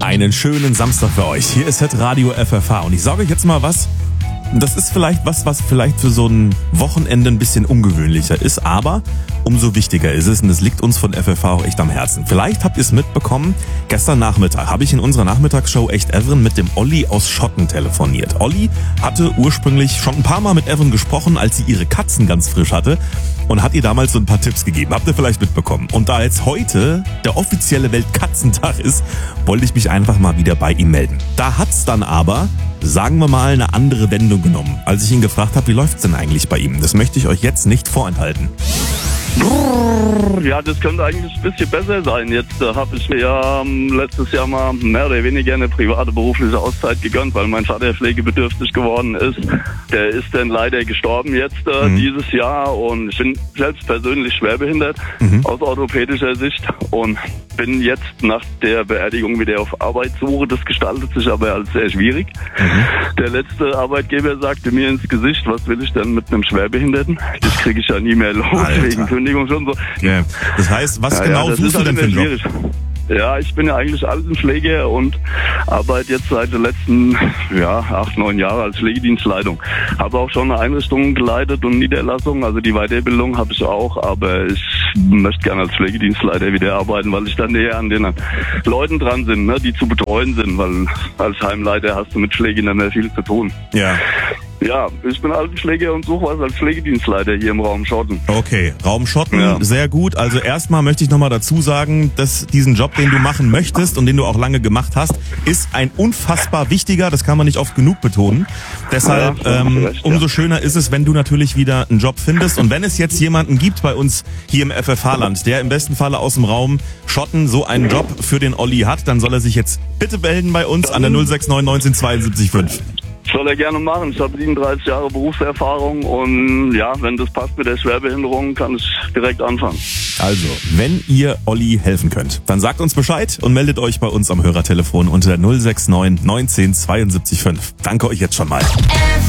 Einen schönen Samstag für euch. Hier ist Radio FFH und ich sage euch jetzt mal was. Das ist vielleicht was vielleicht für so ein Wochenende ein bisschen ungewöhnlicher ist, aber umso wichtiger ist es und es liegt uns von FFH auch echt am Herzen. Vielleicht habt ihr es mitbekommen, gestern Nachmittag habe ich in unserer Nachmittagsshow Echt Evan mit dem Olli aus Schotten telefoniert. Olli hatte ursprünglich schon ein paar Mal mit Evan gesprochen, als sie ihre Katzen ganz frisch hatte und hat ihr damals so ein paar Tipps gegeben. Habt ihr vielleicht mitbekommen. Und da jetzt heute der offizielle Weltkatzentag ist, wollte ich mich einfach mal wieder bei ihm melden. Da hat's dann aber, sagen wir mal, eine andere Wendung genommen, als ich ihn gefragt habe, wie läuft's denn eigentlich bei ihm? Das möchte ich euch jetzt nicht vorenthalten. Ja, das könnte eigentlich ein bisschen besser sein. Jetzt habe ich mir ja letztes Jahr mal mehr oder weniger eine private berufliche Auszeit gegönnt, weil mein Vater pflegebedürftig geworden ist. Der ist dann leider gestorben jetzt dieses Jahr und ich bin selbst persönlich schwerbehindert aus orthopädischer Sicht und bin jetzt nach der Beerdigung wieder auf Arbeitssuche. Das gestaltet sich aber als sehr schwierig. Der letzte Arbeitgeber sagte mir ins Gesicht, was will ich denn mit einem Schwerbehinderten? Das kriege ich ja nie mehr los, wegen Kündigung schon so. Ja. Das heißt, was genau suchst du denn für einen Job? Ja, ich bin ja eigentlich Altenpfleger und arbeite jetzt seit den letzten 8, 9 Jahren als Pflegedienstleitung. Habe auch schon eine Einrichtung geleitet und Niederlassung, also die Weiterbildung habe ich auch, aber ich möchte gerne als Pflegedienstleiter wieder arbeiten, weil ich dann näher an den Leuten dran bin, ne, die zu betreuen sind, weil als Heimleiter hast du mit Pflege nicht mehr viel zu tun. Ja. Ja, ich bin Altenpfleger und suche was als Pflegedienstleiter hier im Raum Schotten. Okay, Raum Schotten, sehr gut. Also erstmal möchte ich nochmal dazu sagen, dass diesen Job, den du machen möchtest und den du auch lange gemacht hast, ist ein unfassbar wichtiger, das kann man nicht oft genug betonen. Deshalb umso schöner ist es, wenn du natürlich wieder einen Job findest. Und wenn es jetzt jemanden gibt bei uns hier im FFH-Land, der im besten Falle aus dem Raum Schotten so einen Job für den Olli hat, dann soll er sich jetzt bitte melden bei uns an der 069 19 72 5. Soll er gerne machen. Ich habe 37 Jahre Berufserfahrung und ja, wenn das passt mit der Schwerbehinderung, kann ich direkt anfangen. Also, wenn ihr Olli helfen könnt, dann sagt uns Bescheid und meldet euch bei uns am Hörertelefon unter 069 19 72 5. Danke euch jetzt schon mal.